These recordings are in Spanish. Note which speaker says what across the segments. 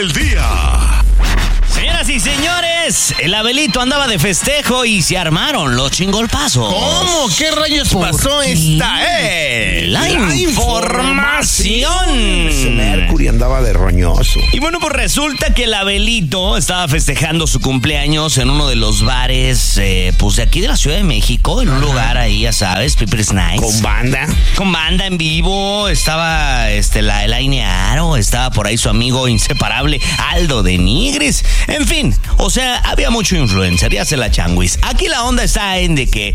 Speaker 1: El día.
Speaker 2: Señoras y señores, el Abelito andaba de festejo y se armaron los chingolpazos.
Speaker 3: ¿Cómo? ¿Qué rayos pasó esta?
Speaker 2: La información.
Speaker 1: Mercury andaba de roñoso.
Speaker 2: Y bueno, pues resulta que el Abelito estaba festejando su cumpleaños en uno de los bares, pues de aquí de la Ciudad de México, en un lugar ahí, ya sabes, Piper's Nights.
Speaker 1: Con banda.
Speaker 2: Con banda en vivo, estaba la Elaine Aro, estaba por ahí su amigo inseparable Aldo de Nigris. En fin, o sea, había mucho influencer, ya se la changuis. Aquí la onda está en de que,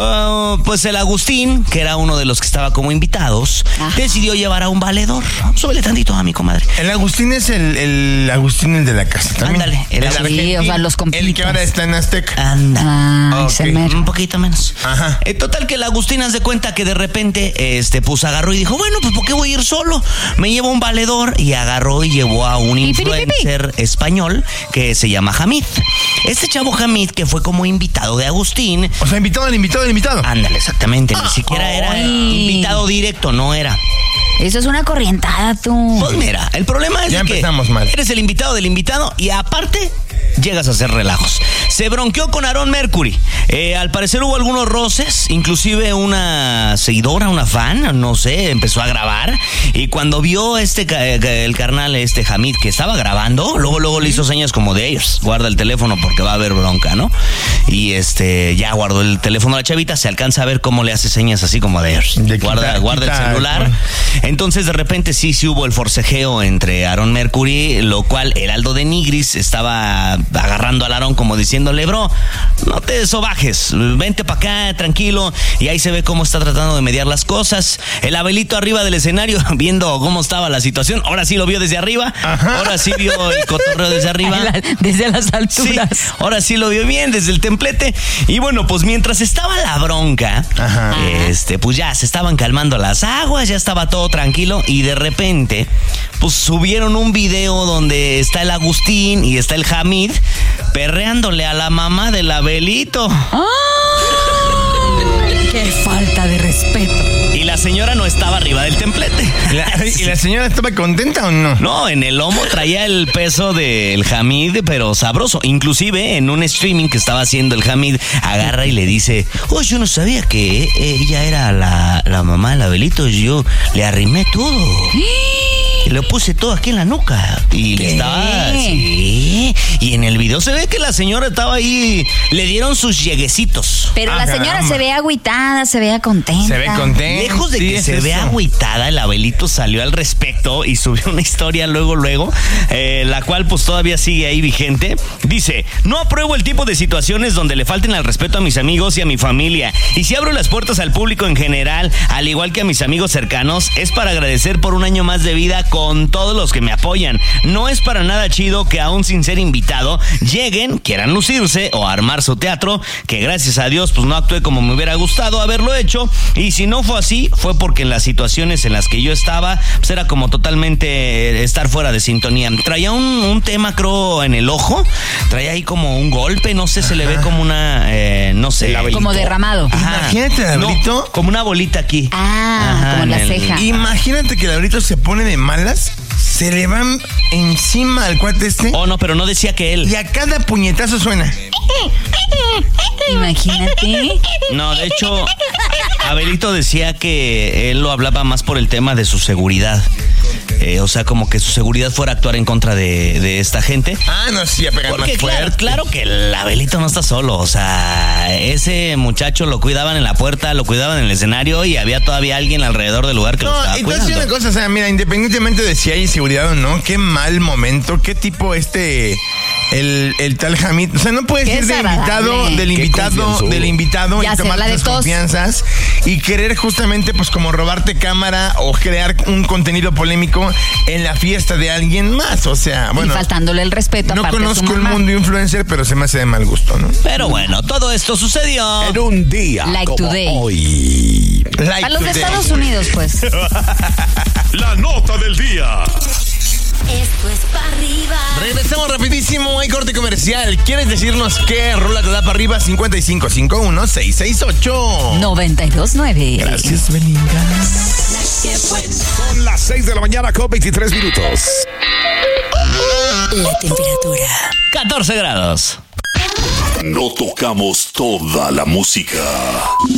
Speaker 2: pues el Agustín, que era uno de los que estaba como invitados, decidió llevar a un valedor. Súbele tantito a mi comadre.
Speaker 3: El Agustín es el Agustín, el de la casa también.
Speaker 2: Ándale, el
Speaker 4: Sí, o sea, los compitas.
Speaker 3: El que ahora está en Azteca.
Speaker 2: Anda.
Speaker 4: Ese
Speaker 3: Ok.
Speaker 4: mero.
Speaker 2: Un poquito menos.
Speaker 3: Ajá.
Speaker 2: Total que el Agustín haz de cuenta que de repente, pues agarró y dijo, bueno, pues ¿por qué voy a ir solo? Me llevo un valedor y agarró y llevó a un influencer español que se llama Hamid. Este chavo Hamid, que fue como invitado de Agustín.
Speaker 3: O sea, invitado al invitado al invitado.
Speaker 2: Ándale, exactamente. Ni siquiera era invitado directo, no era.
Speaker 4: Eso es una corrientada, tú.
Speaker 2: Pues mira, el problema es
Speaker 3: Ya
Speaker 2: de que
Speaker 3: empezamos mal.
Speaker 2: eres el invitado del invitado y aparte llegas a hacer relajos. Se bronqueó con Aaron Mercury. Al parecer hubo algunos roces, inclusive una seguidora, una fan, no sé, empezó a grabar y cuando vio el carnal Hamid que estaba grabando, luego le hizo señas como de ellos, guarda el teléfono porque va a haber bronca, ¿no? Y ya guardó el teléfono a la chavita, se alcanza a ver cómo le hace señas así como de ellos. Guarda el celular. Entonces de repente sí hubo el forcejeo entre Aaron Mercury, lo cual el Aldo de Nigris estaba agarrando al Aaron como diciéndole, bro, no te sobajes, vente para acá, tranquilo. Y ahí se ve cómo está tratando de mediar las cosas. El Abelito arriba del escenario, viendo cómo estaba la situación. Ahora sí lo vio desde arriba.
Speaker 3: Ajá.
Speaker 2: Ahora sí vio el cotorreo desde arriba.
Speaker 4: Desde las
Speaker 2: Sí,
Speaker 4: alturas.
Speaker 2: ahora sí lo vio bien desde el templete. Y bueno, pues mientras estaba la bronca,
Speaker 3: Ajá.
Speaker 2: pues ya se estaban calmando las aguas, ya estaba todo tranquilo. Y de repente, pues subieron un video donde está el Agustín y está el Hamid perreándole a la mamá del Abelito.
Speaker 4: ¡Qué falta de respeto!
Speaker 2: Y la señora no estaba arriba del templete.
Speaker 3: ¿Y la señora estaba contenta o no?
Speaker 2: No, en el lomo traía el peso del Hamid, pero sabroso. Inclusive en un streaming que estaba haciendo el Hamid, agarra y le dice, yo no sabía que ella era la mamá del Abelito. Yo le arrimé todo. Y le puse todo aquí en la nuca. Y le estaba así. Y en el video se ve que la señora estaba ahí. Le dieron sus lleguecitos.
Speaker 4: Pero la señora
Speaker 3: caramba.
Speaker 4: se ve agüitada, se ve contenta.
Speaker 3: Se ve contenta.
Speaker 2: Lejos de
Speaker 3: Sí,
Speaker 2: que
Speaker 3: es
Speaker 2: se vea
Speaker 3: eso.
Speaker 2: agüitada, el Abelito salió al respecto y subió una historia luego, la cual pues todavía sigue ahí vigente. Dice, no apruebo el tipo de situaciones donde le falten al respeto a mis amigos y a mi familia. Y si abro las puertas al público en general, al igual que a mis amigos cercanos, es para agradecer por un año más de vida con todos los que me apoyan. No es para nada chido que aún sin ser invitado, lleguen, quieran lucirse o armar su teatro, que gracias a Dios pues no actué como me hubiera gustado haberlo hecho. Y si no fue así, fue porque en las situaciones en las que yo estaba, pues era como totalmente estar fuera de sintonía. Traía un tema, creo, en el ojo, traía ahí como un golpe, no sé, se le ve como una, no sé.
Speaker 4: Como derramado.
Speaker 2: Ajá.
Speaker 3: Imagínate el Abelito.
Speaker 2: No, como una bolita aquí.
Speaker 4: Como en la ceja.
Speaker 3: Imagínate que el Abelito se pone de malas, se le van encima al cuate
Speaker 2: Oh, no, pero no decía que él.
Speaker 3: y a cada puñetazo suena.
Speaker 4: Imagínate.
Speaker 2: No, de hecho, Abelito decía que él lo hablaba más por el tema de su seguridad. O sea, como que su seguridad fuera a actuar en contra de esta gente.
Speaker 3: No, sí, a pegar más
Speaker 2: Porque
Speaker 3: fuerte.
Speaker 2: claro que el Abelito no está solo. O sea, ese muchacho lo cuidaban en la puerta, lo cuidaban en el escenario y había todavía alguien alrededor del lugar que lo estaba
Speaker 3: entonces
Speaker 2: cuidando.
Speaker 3: una cosa, o sea, mira, independientemente de si hay seguridad o no, qué mal momento, qué tipo el tal Hamid, o sea, no puedes
Speaker 4: Qué
Speaker 3: ir
Speaker 4: desagradable.
Speaker 3: del invitado
Speaker 4: Ya
Speaker 3: y
Speaker 4: sé,
Speaker 3: tomar
Speaker 4: la de
Speaker 3: tus
Speaker 4: tos.
Speaker 3: confianzas y querer justamente pues como robarte cámara o crear un contenido polémico en la fiesta de alguien más, o sea, bueno,
Speaker 4: y faltándole el respeto.
Speaker 3: no
Speaker 4: aparte de su
Speaker 3: conozco el
Speaker 4: mamá.
Speaker 3: mundo influencer, pero se me hace de mal gusto, ¿no?
Speaker 2: Pero bueno, todo esto sucedió.
Speaker 1: En un día
Speaker 4: Like
Speaker 1: como
Speaker 4: today.
Speaker 1: hoy.
Speaker 3: Like
Speaker 4: A los de
Speaker 3: today.
Speaker 4: Estados Unidos, pues.
Speaker 1: La nota del día.
Speaker 5: Esto es para arriba.
Speaker 3: Regresamos rapidísimo, hay corte comercial. ¿Quieres decirnos qué rola te da para arriba? 5551-668.
Speaker 4: 92.9.
Speaker 3: Gracias, Belinda.
Speaker 1: Son las 6 de la mañana con 23 minutos.
Speaker 5: La temperatura.
Speaker 2: 14 grados.
Speaker 1: No tocamos toda la música.